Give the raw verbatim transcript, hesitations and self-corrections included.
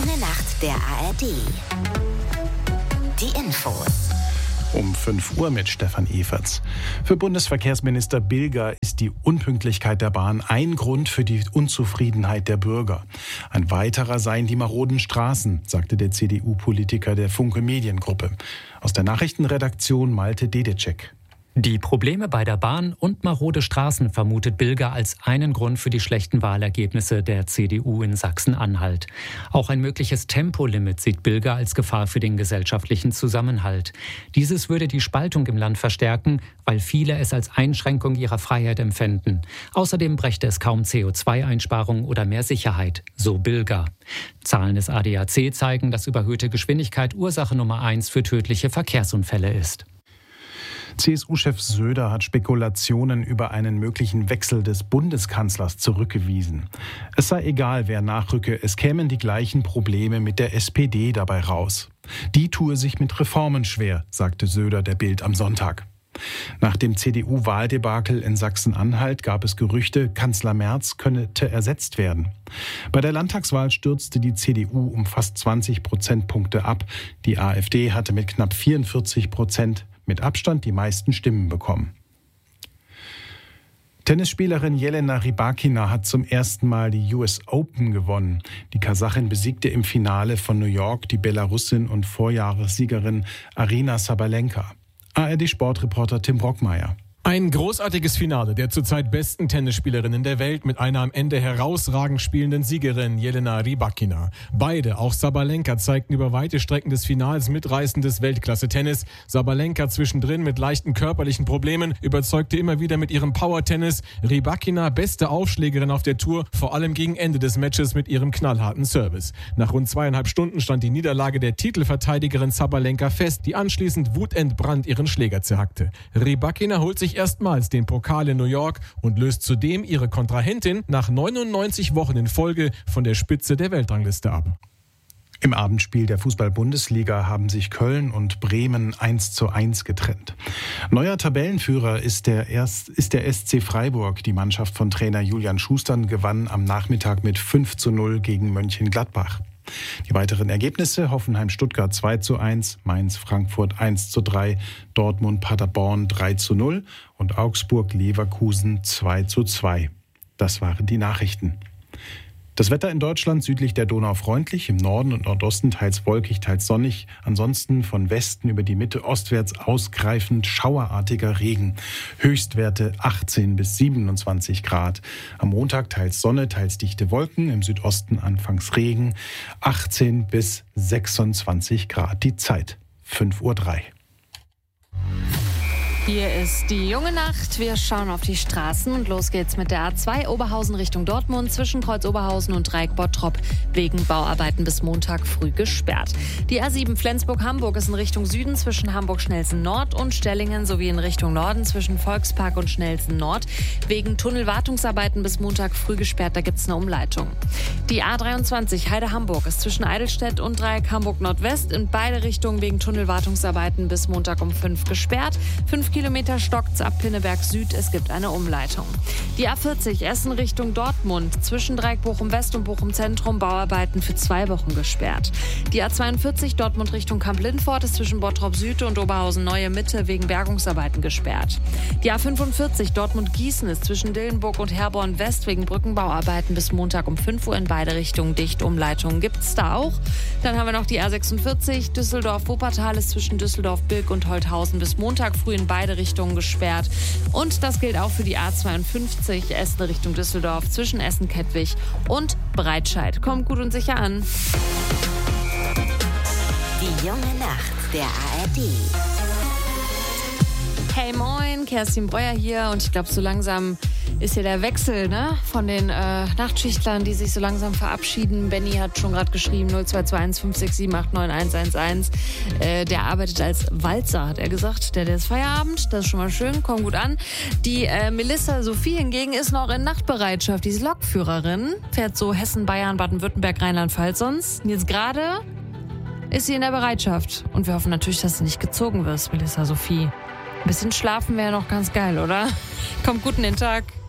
junge Nacht der A R D. Die Infos. Um fünf Uhr mit Stefan Everts. Für Bundesverkehrsminister Bilger ist die Unpünktlichkeit der Bahn ein Grund für die Unzufriedenheit der Bürger. Ein weiterer seien die maroden Straßen, sagte der C D U-Politiker der Funke Mediengruppe. Aus der Nachrichtenredaktion Malte Dedecek. Die Probleme bei der Bahn und marode Straßen vermutet Bilger als einen Grund für die schlechten Wahlergebnisse der C D U in Sachsen-Anhalt. Auch ein mögliches Tempolimit sieht Bilger als Gefahr für den gesellschaftlichen Zusammenhalt. Dieses würde die Spaltung im Land verstärken, weil viele es als Einschränkung ihrer Freiheit empfänden. Außerdem brächte es kaum C O zwei Einsparung oder mehr Sicherheit, so Bilger. Zahlen des A D A C zeigen, dass überhöhte Geschwindigkeit Ursache Nummer eins für tödliche Verkehrsunfälle ist. C S U-Chef Söder hat Spekulationen über einen möglichen Wechsel des Bundeskanzlers zurückgewiesen. Es sei egal, wer nachrücke, es kämen die gleichen Probleme mit der S P D dabei raus. Die tue sich mit Reformen schwer, sagte Söder der Bild am Sonntag. Nach dem C D U-Wahldebakel in Sachsen-Anhalt gab es Gerüchte, Kanzler Merz könnte ersetzt werden. Bei der Landtagswahl stürzte die C D U um fast zwanzig Prozentpunkte ab. Die AfD hatte mit knapp vierundvierzig Prozent mit Abstand die meisten Stimmen bekommen. Tennisspielerin Jelena Rybakina hat zum ersten Mal die U S Open gewonnen. Die Kasachin besiegte im Finale von New York die Belarusin und Vorjahressiegerin Aryna Sabalenka. A R D-Sportreporter Tim Brockmeier. Ein großartiges Finale der zurzeit besten Tennisspielerinnen der Welt mit einer am Ende herausragend spielenden Siegerin Jelena Rybakina. Beide, auch Sabalenka, zeigten über weite Strecken des Finals mitreißendes Weltklasse-Tennis. Sabalenka zwischendrin mit leichten körperlichen Problemen, überzeugte immer wieder mit ihrem Power-Tennis. Rybakina, beste Aufschlägerin auf der Tour, vor allem gegen Ende des Matches mit ihrem knallharten Service. Nach rund zweieinhalb Stunden stand die Niederlage der Titelverteidigerin Sabalenka fest, die anschließend wutentbrannt ihren Schläger zerhackte. Rybakina holt sich erstmals den Pokal in New York und löst zudem ihre Kontrahentin nach neunundneunzig Wochen in Folge von der Spitze der Weltrangliste ab. Im Abendspiel der Fußball-Bundesliga haben sich Köln und Bremen eins zu eins getrennt. Neuer Tabellenführer ist der, Erst, ist der S C Freiburg. Die Mannschaft von Trainer Julian Schuster gewann am Nachmittag mit fünf zu null gegen Mönchengladbach. Die weiteren Ergebnisse: Hoffenheim-Stuttgart zwei zu eins, Mainz-Frankfurt eins zu drei, Dortmund-Paderborn drei zu null und Augsburg-Leverkusen zwei zu zwei. Das waren die Nachrichten. Das Wetter in Deutschland: südlich der Donau freundlich, im Norden und Nordosten teils wolkig, teils sonnig. Ansonsten von Westen über die Mitte ostwärts ausgreifend schauerartiger Regen. Höchstwerte achtzehn bis siebenundzwanzig Grad. Am Montag teils Sonne, teils dichte Wolken, im Südosten anfangs Regen. achtzehn bis sechsundzwanzig Grad. Die Zeit fünf Uhr drei. Hier ist die junge Nacht. Wir schauen auf die Straßen und los geht's mit der A zwei Oberhausen Richtung Dortmund zwischen Kreuz Oberhausen und Dreieck Bottrop wegen Bauarbeiten bis Montag früh gesperrt. Die A sieben Flensburg-Hamburg ist in Richtung Süden zwischen Hamburg-Schnelsen Nord und Stellingen sowie in Richtung Norden zwischen Volkspark und Schnelsen Nord wegen Tunnelwartungsarbeiten bis Montag früh gesperrt. Da gibt's eine Umleitung. Die A dreiundzwanzig Heide-Hamburg ist zwischen Eidelstedt und Dreieck Hamburg Nordwest in beide Richtungen wegen Tunnelwartungsarbeiten bis Montag um fünf gesperrt. Fünf Kilometer stockt's ab Pinneberg Süd. Es gibt eine Umleitung. Die A vierzig Essen Richtung Dortmund zwischen Dreieck Bochum West und Bochum Zentrum Bauarbeiten für zwei Wochen gesperrt. Die A zweiundvierzig Dortmund Richtung Kamp-Lindfort ist zwischen Bottrop Süd und Oberhausen Neue Mitte wegen Bergungsarbeiten gesperrt. Die A fünfundvierzig Dortmund Gießen ist zwischen Dillenburg und Herborn West wegen Brückenbauarbeiten bis Montag um fünf Uhr in beide Richtungen dicht. Umleitungen gibt's da auch. Dann haben wir noch die A sechsundvierzig Düsseldorf Wuppertal ist zwischen Düsseldorf Bilk und Holthausen bis Montag früh in beide Richtungen gesperrt. Und das gilt auch für die A zweiundfünfzig Essen Richtung Düsseldorf zwischen Essen-Kettwig und Breitscheid. Kommt gut und sicher an. Die junge Nacht der A R D. Hey moin, Kerstin Breuer hier und ich glaube, so langsam ist hier der Wechsel, ne, von den äh, Nachtschichtlern, die sich so langsam verabschieden. Benny hat schon gerade geschrieben, null zwei zwei eins fünf sechs sieben acht neun eins eins eins. Äh, der arbeitet als Walzer, hat er gesagt. Der, der ist Feierabend, das ist schon mal schön, kommt gut an. Die äh, Melissa Sophie hingegen ist noch in Nachtbereitschaft. Die ist Lokführerin, fährt so Hessen, Bayern, Baden-Württemberg, Rheinland-Pfalz sonst. Und jetzt gerade ist sie in der Bereitschaft. Und wir hoffen natürlich, dass du nicht gezogen wirst, Melissa Sophie. Ein bisschen schlafen wäre noch ganz geil, oder? Kommt gut in den Tag.